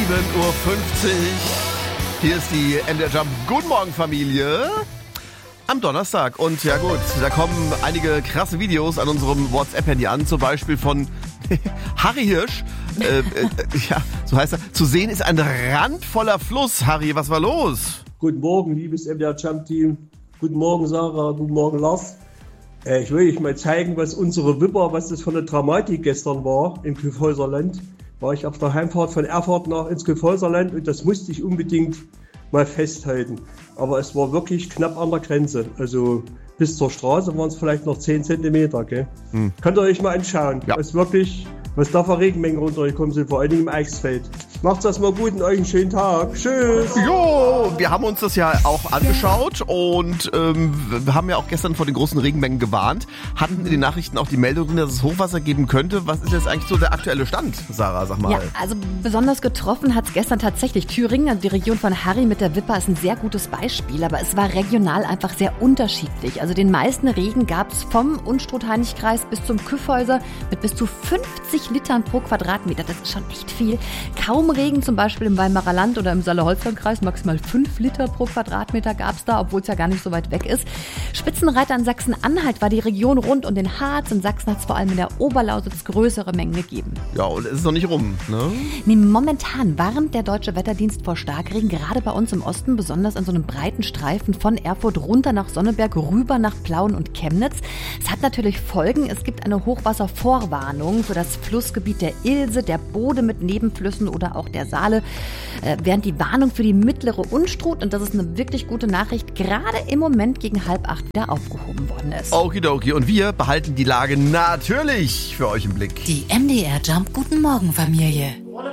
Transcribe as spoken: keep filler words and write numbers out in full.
sieben Uhr fünfzig. Hier ist die M D R Jump. Guten Morgen, Familie. Am Donnerstag. Und ja gut, da kommen einige krasse Videos an unserem WhatsApp-Handy an. Zum Beispiel von Harry Hirsch. Äh, äh, ja, so heißt er. Zu sehen ist ein randvoller Fluss. Harry, was war los? Guten Morgen, liebes M D R Jump-Team. Guten Morgen, Sarah. Guten Morgen, Lars. Äh, ich will euch mal zeigen, was unsere Wipper, was das für eine Dramatik gestern war im Kyffhäuserland. War ich auf der Heimfahrt von Erfurt nach ins Kyffhäuserland und das musste ich unbedingt mal festhalten. Aber es war wirklich knapp an der Grenze. Also bis zur Straße waren es vielleicht noch zehn Zentimeter. Gell? Hm. Könnt ihr euch mal anschauen. Ja. Was wirklich, was da für Regenmengen runtergekommen sind, vor allen Dingen im Eichsfeld. Macht's das mal gut und euch einen schönen Tag. Tschüss. Jo, wir haben uns das ja auch angeschaut und ähm, wir haben ja auch gestern vor den großen Regenmengen gewarnt. Hatten in den Nachrichten auch die Meldung drin, dass es Hochwasser geben könnte. Was ist jetzt eigentlich so der aktuelle Stand, Sarah, sag mal? Ja, also besonders getroffen hat es gestern tatsächlich Thüringen. Also die Region von Harry mit der Wipper ist ein sehr gutes Beispiel, aber es war regional einfach sehr unterschiedlich. Also den meisten Regen gab es vom Unstrut-Hainich-Kreis bis zum Kyffhäuser mit bis zu fünfzig Litern pro Quadratmeter. Das ist schon echt viel. Kaum Regen, zum Beispiel im Weimarer Land oder im Saale-Holstein-Kreis, maximal fünf Liter pro Quadratmeter gab es da, obwohl es ja gar nicht so weit weg ist. Spitzenreiter in Sachsen-Anhalt war die Region rund um den Harz. In Sachsen hat es vor allem in der Oberlausitz größere Mengen gegeben. Ja, und es ist noch nicht rum, ne? Nee, momentan warnt der Deutsche Wetterdienst vor Starkregen, gerade bei uns im Osten, besonders an so einem breiten Streifen von Erfurt runter nach Sonneberg, rüber nach Plauen und Chemnitz. Es hat natürlich Folgen. Es gibt eine Hochwasservorwarnung für das Flussgebiet der Ilse, der Bode mit Nebenflüssen oder auch der Saale, äh, während die Warnung für die mittlere Unstrut, und das ist eine wirklich gute Nachricht, gerade im Moment gegen halb acht wieder aufgehoben worden ist. Okidoki, und wir behalten die Lage natürlich für euch im Blick. Die M D R Jump Guten Morgen Familie.